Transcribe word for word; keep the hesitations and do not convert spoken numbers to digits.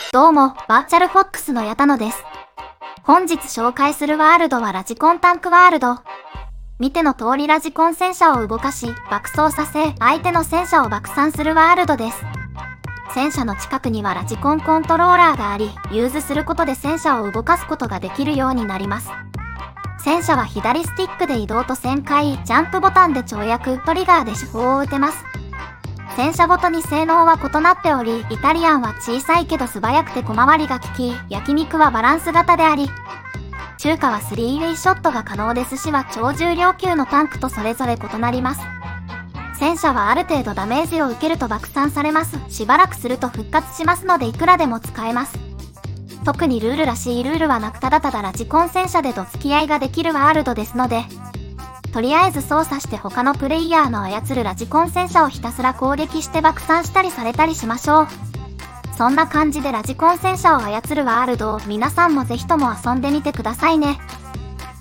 どうも、バーチャルフォックスの矢田野です。本日紹介するワールドはラジコンタンクワールド。見ての通りラジコン戦車を動かし、爆走させ、相手の戦車を爆散するワールドです。戦車の近くにはラジコンコントローラーがあり、ユーズすることで戦車を動かすことができるようになります。戦車は左スティックで移動と旋回、ジャンプボタンで跳躍、トリガーで手法を打てます。戦車ごとに性能は異なっており、イタリアンは小さいけど素早くて小回りが利き、焼肉はバランス型であり、中華はスリーウェイショットが可能で寿司は超重量級のタンクとそれぞれ異なります。戦車はある程度ダメージを受けると爆散されます。しばらくすると復活しますのでいくらでも使えます。特にルールらしいルールはなく、ただただラジコン戦車でどつき合いができるワールドですので、とりあえず操作して他のプレイヤーの操るラジコン戦車をひたすら攻撃して爆散したりされたりしましょう。そんな感じでラジコン戦車を操るワールドを皆さんもぜひとも遊んでみてくださいね。